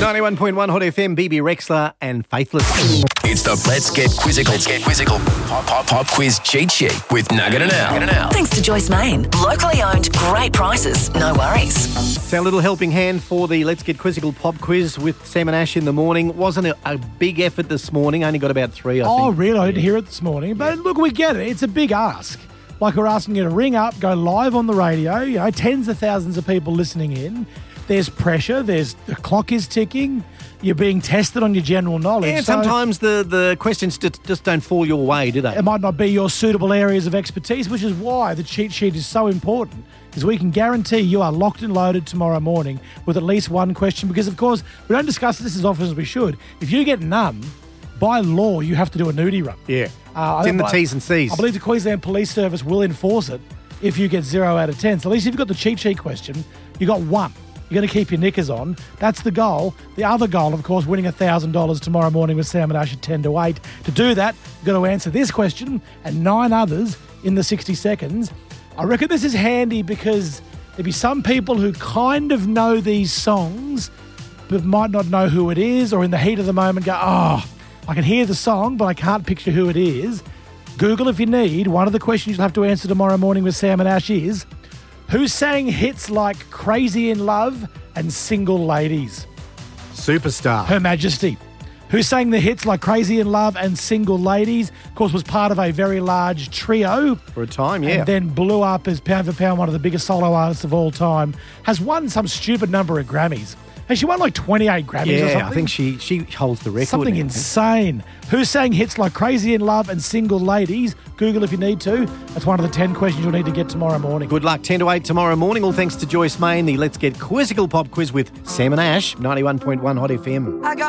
91.1 Hot FM, BB Rexler and Faithless. It's the Let's Get Quizzical Pop Quiz Cheat Sheet with Nugget and Al. Thanks to Joyce Main. Locally owned, great prices, no worries. It's our little helping hand for the Let's Get Quizzical Pop Quiz with Sam and Ash in the morning. Wasn't a big effort this morning, only got about 3, I think. Oh, really? I didn't hear it this morning. But look, we get it. It's a big ask. Like we're asking you to ring up, go live on the radio, tens of thousands of people listening in. There's pressure. The clock is ticking. You're being tested on your general knowledge. Yeah, sometimes the questions just don't fall your way, do they? It might not be your suitable areas of expertise, which is why the cheat sheet is so important, because we can guarantee you are locked and loaded tomorrow morning with at least one question, because, of course, we don't discuss this as often as we should. If you get none, by law, you have to do a nudie run. Yeah. It's in the T's and C's. I believe the Queensland Police Service will enforce it if you get 0 out of 10. So at least if you've got the cheat sheet question, you got 1. You're going to keep your knickers on. That's the goal. The other goal, of course, winning $1,000 tomorrow morning with Sam and Ash at 10 to 8. To do that, you've got to answer this question and 9 others in the 60 seconds. I reckon this is handy because there'll be some people who kind of know these songs but might not know who it is, or in the heat of the moment go, I can hear the song, but I can't picture who it is. Google if you need. One of the questions you'll have to answer tomorrow morning with Sam and Ash is, who sang hits like Crazy in Love and Single Ladies? Superstar. Her Majesty. Who sang the hits like Crazy in Love and Single Ladies? Of course, was part of a very large trio. For a time, yeah. And then blew up as pound for pound one of the biggest solo artists of all time. Has won some stupid number of Grammys. Hey, she won like 28 Grammys or something. Yeah, I think she holds the record. Something insane. Who sang hits like Crazy in Love and Single Ladies? Google if you need to. That's one of the 10 questions you'll need to get tomorrow morning. Good luck, 10 to 8 tomorrow morning. All thanks to Joyce Main, the Let's Get Quizzical Pop Quiz with Sam and Ash, 91.1 Hot FM.